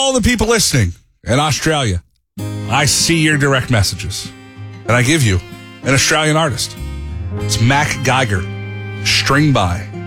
all the people listening in Australia, I see your direct messages. And I give you an Australian artist. It's Mac Geiger, String By.